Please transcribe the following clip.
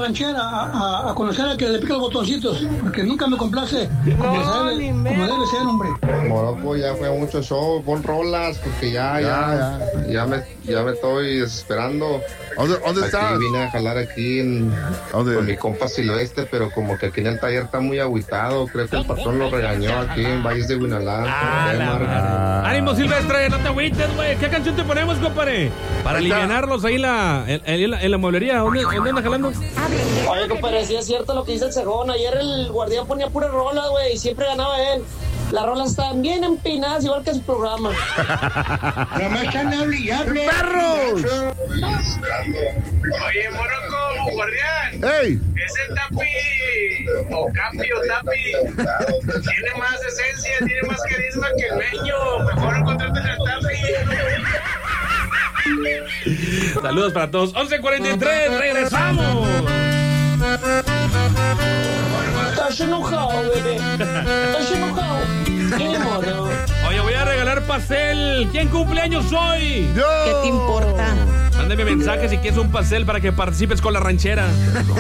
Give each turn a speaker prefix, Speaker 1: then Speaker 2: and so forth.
Speaker 1: ranchera a conocer al que le pica los botoncitos, porque nunca me complace como debe ser, hombre.
Speaker 2: Morocco, ya fue mucho show, pon rolas, porque ya me estoy desesperando.
Speaker 3: ¿Dónde estás?
Speaker 2: Vine a jalar aquí con mi compa Silvestre, pero como que aquí en el taller está muy agüitado. Creo que el patrón lo regañó aquí en Valles de Huinalá.
Speaker 4: ¡Ánimo, Silvestre! ¡No te agüites, güey! ¿Qué canción te ponemos, compadre? Para alivianarlos ahí en la mueblería. ¿Dónde andas jalando?
Speaker 5: Oye, compadre, sí es cierto lo que dice el cejón. Ayer el guardián ponía puras rolas, güey, y siempre ganaba él. Las rolas están bien empinadas, igual que su programa.
Speaker 1: No me están hablando.
Speaker 3: ¡Perros!
Speaker 6: Oye, Morocco, guardián.
Speaker 3: ¡Ey!
Speaker 6: Ese Tapi, o Capi o Tapi, tiene más esencia, tiene más carisma que el Meño. Mejor contraten al Tapi.
Speaker 4: Saludos para todos. 11:43, regresamos.
Speaker 5: Estás enojado, bebé. Estás enojado. ¿Qué modo?
Speaker 4: Oye, voy a regalar pastel. ¿Quién cumpleaños hoy?
Speaker 3: ¡Yo!
Speaker 7: ¿Qué te importa?
Speaker 4: Mándame mensaje si quieres un pastel para que participes con la ranchera.